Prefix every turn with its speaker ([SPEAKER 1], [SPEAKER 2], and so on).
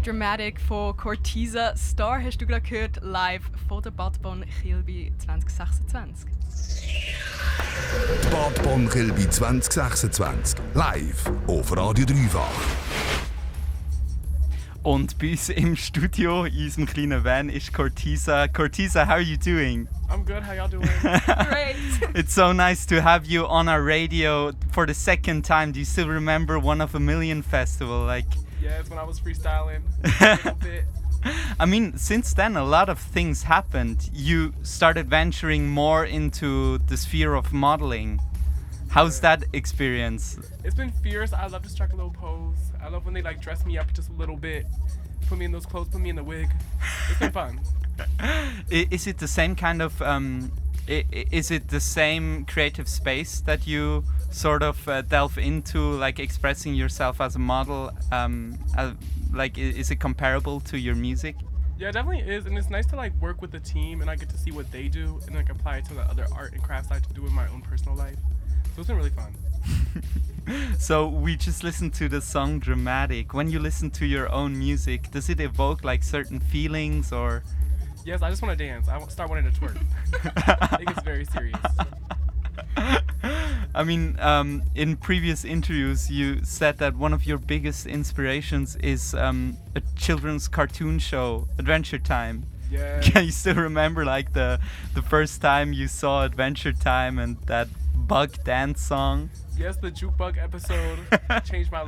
[SPEAKER 1] Dramatic von Corteza Star hast du gerade gehört, live von der Bad Bonn Kilby 2026.
[SPEAKER 2] Die Bad Bonn Kilby 2026. Live auf Radio Dreifach.
[SPEAKER 3] Und bei uns im Studio, in unserem kleinen Van, ist Corteza. Corteza, how are you doing?
[SPEAKER 4] I'm good, how y'all doing?
[SPEAKER 1] Great!
[SPEAKER 3] It's so nice to have you on our radio for the second time. Do you still remember One of a Million Festival?
[SPEAKER 4] Yes, when I was freestyling a little bit.
[SPEAKER 3] I mean, since then a lot of things happened. You started venturing more into the sphere of modeling. How's that experience?
[SPEAKER 4] It's been fierce. I love to strike a little pose. I love when they dress me up just a little bit. Put me in those clothes, put me in the wig. It's been fun.
[SPEAKER 3] Is it the same kind of is it the same creative space that you sort of delve into, expressing yourself as a model? Is it comparable to your music?
[SPEAKER 4] Yeah, it definitely is, and it's nice to work with the team, and I get to see what they do and apply it to the other art and crafts I do in my own personal life. So it's been really fun.
[SPEAKER 3] So we just listened to the song Dramatic. When you listen to your own music, does it evoke certain feelings or?
[SPEAKER 4] Yes, I just want to dance. I start wanting to twerk. It gets very serious.
[SPEAKER 3] I mean, in previous interviews, you said that one of your biggest inspirations is a children's cartoon show, Adventure Time.
[SPEAKER 4] Yeah.
[SPEAKER 3] Can you still remember the first time you saw Adventure Time and that bug dance song?
[SPEAKER 4] Yes, the Jukebug episode changed my